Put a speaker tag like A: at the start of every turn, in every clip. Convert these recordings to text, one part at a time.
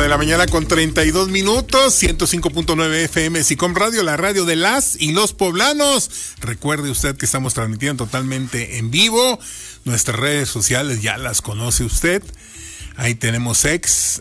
A: de la mañana con 32 minutos, 105.9 FM SICOM Radio, la radio de las y los poblanos. Recuerde usted que estamos transmitiendo totalmente en vivo. Nuestras redes sociales ya las conoce usted. Ahí tenemos es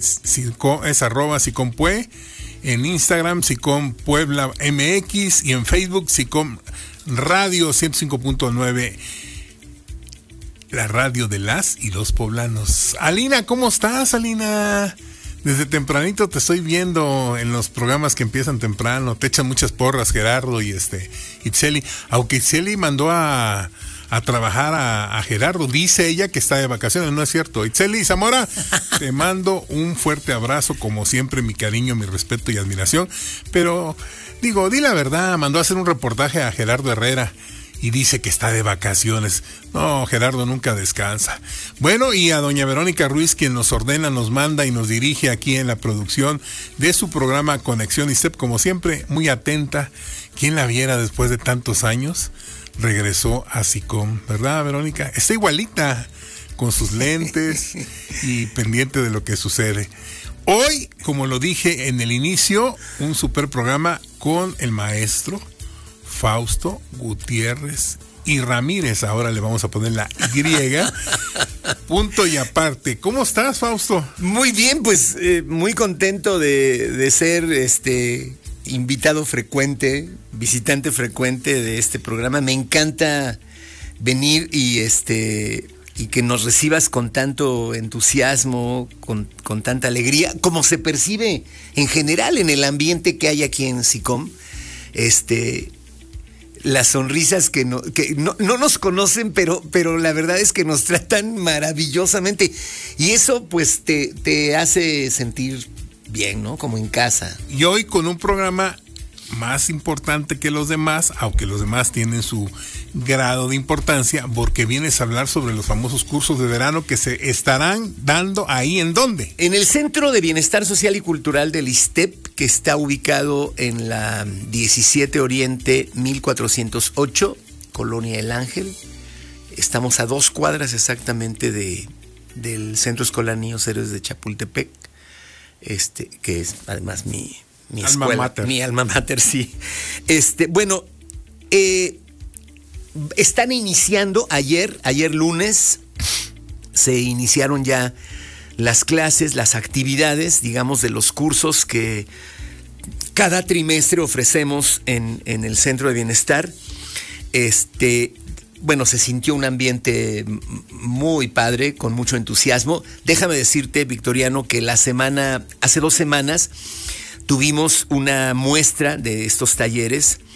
A: @SICOMPUE, en Instagram SICOM Puebla MX y en Facebook SICOM Radio 105.9, la radio de las y los poblanos. Alina, ¿cómo estás, Alina? Desde tempranito te estoy viendo en los programas que empiezan temprano. Te echan muchas porras, Gerardo y Itzeli. Aunque Itzeli mandó a trabajar a Gerardo, dice ella que está de vacaciones, no es cierto. Itzeli Zamora, te mando un fuerte abrazo, como siempre, mi cariño, mi respeto y admiración. Pero, di la verdad, mandó a hacer un reportaje a Gerardo Herrera y dice que está de vacaciones. No, Gerardo nunca descansa. Bueno, y a doña Verónica Ruiz, quien nos ordena, nos manda y nos dirige aquí en la producción de su programa Conexión ISTEP, como siempre, muy atenta. ¿Quién la viera después de tantos años? Regresó a SICOM, ¿verdad, Verónica? Está igualita, con sus lentes y pendiente de lo que sucede. Hoy, como lo dije en el inicio, un super programa con el maestro Fausto Gutiérrez y Ramírez. Ahora le vamos a poner la Y, punto y aparte. ¿Cómo estás, Fausto?
B: Muy bien, pues muy contento de ser invitado frecuente, visitante frecuente de este programa. Me encanta venir y que nos recibas con tanto entusiasmo, con tanta alegría, como se percibe en general en el ambiente que hay aquí en SICOM. Las sonrisas que no nos conocen, pero la verdad es que nos tratan maravillosamente. Y eso pues te hace sentir bien, ¿no? Como en casa.
A: Y hoy con un programa más importante que los demás, aunque los demás tienen su grado de importancia, porque vienes a hablar sobre los famosos cursos de verano que se estarán dando ahí. ¿En dónde?
B: En el Centro de Bienestar Social y Cultural del ISTEP, que está ubicado en la 17 Oriente 1408, Colonia El Ángel. Estamos a 2 cuadras exactamente del Centro Escolar Niños Héroes de Chapultepec, que es además mi escuela, mater. Mi alma mater, sí. Bueno, están iniciando ayer lunes, se iniciaron ya las clases, las actividades, digamos, de los cursos que cada trimestre ofrecemos en el Centro de Bienestar. Bueno, se sintió un ambiente muy padre, con mucho entusiasmo. Déjame decirte, Victoriano, que hace 2 semanas, tuvimos una muestra de estos talleres